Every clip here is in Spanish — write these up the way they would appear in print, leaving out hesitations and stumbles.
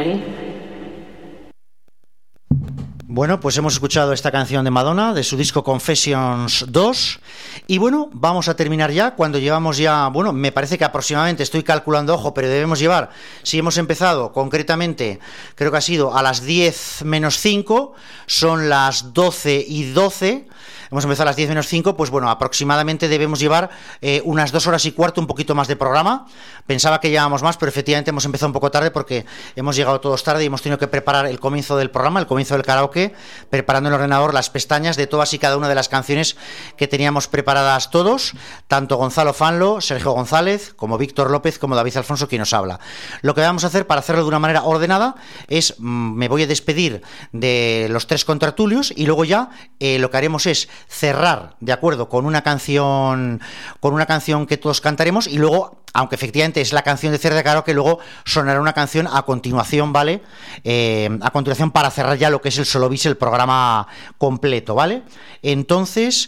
ready? Bueno, pues hemos escuchado esta canción de Madonna, de su disco Confessions 2, y bueno, vamos a terminar ya, cuando llevamos ya, bueno, me parece que aproximadamente, estoy calculando, ojo, pero debemos llevar, si hemos empezado concretamente, creo que ha sido a las 10 menos 5, son las 12 y 12, hemos empezado a las 10 menos 5, pues bueno, aproximadamente debemos llevar unas 2 horas y cuarto, un poquito más de programa. Pensaba que llevábamos más, pero efectivamente hemos empezado un poco tarde porque hemos llegado todos tarde y hemos tenido que preparar el comienzo del programa, el comienzo del karaoke, preparando en el ordenador las pestañas de todas y cada una de las canciones que teníamos preparadas todos, tanto Gonzalo Fanlo, Sergio González, como Víctor López, como David Alfonso, quien nos habla. Lo que vamos a hacer para hacerlo de una manera ordenada es, me voy a despedir de los 3 contertulios y luego ya lo que haremos es cerrar, de acuerdo, con una canción que todos cantaremos, y luego, aunque efectivamente es la canción de cierre de karaoke, luego sonará una canción a continuación, ¿vale? A continuación, para cerrar ya lo que es el Solo Bis, el programa completo, ¿vale? Entonces,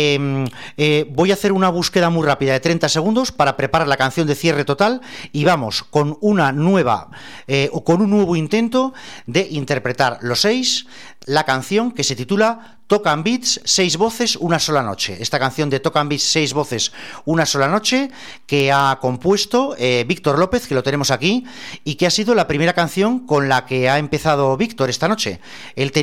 voy a hacer una búsqueda muy rápida de 30 segundos para preparar la canción de cierre total, y vamos con una nueva, o con un nuevo intento de interpretar los 6, la canción que se titula Tocan Beats, 6 voces, una sola noche. Esta canción de Tocan Beats, 6 voces, una sola noche, que ha compuesto Víctor López, que lo tenemos aquí, y que ha sido la primera canción con la que ha empezado Víctor esta noche. Él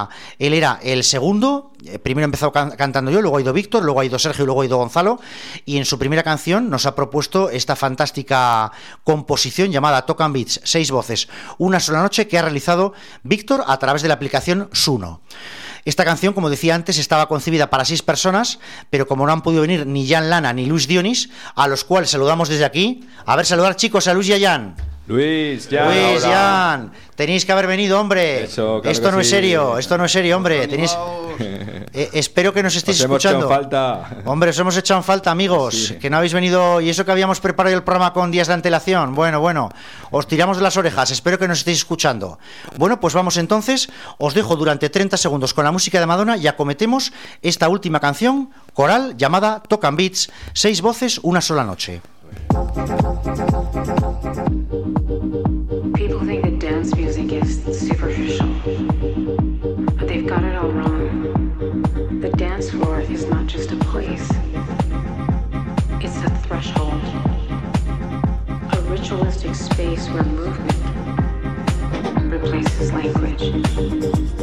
era el segundo, primero he empezado cantando yo, luego ha ido Víctor, luego ha ido Sergio y luego ha ido Gonzalo, y en su primera canción nos ha propuesto esta fantástica composición llamada Tocan Beats, 6 voces, una sola noche, que ha realizado Víctor a través de la aplicación Suno. Esta canción, como decía antes, estaba concebida para 6 personas, pero como no han podido venir ni Jan Lana ni Luis Dionis, a los cuales saludamos desde aquí. A ver, saludar, chicos, a Luis y a Jan. Luis, Jan, tenéis que haber venido, hombre. Eso, claro, esto no sí. es serio, hombre. Tenéis... espero que nos estéis escuchando. Hemos hecho falta. Hombre, os hemos echado en falta, amigos, sí. Que no habéis venido, y eso que habíamos preparado el programa con días de antelación. Bueno, os tiramos de las orejas, espero que nos estéis escuchando. Bueno, pues vamos entonces, os dejo durante 30 segundos con la música de Madonna y acometemos esta última canción coral llamada Tocan Beats, 6 voces, una sola noche. People think that dance music is superficial, but they've got it all wrong. The dance floor is not just a place.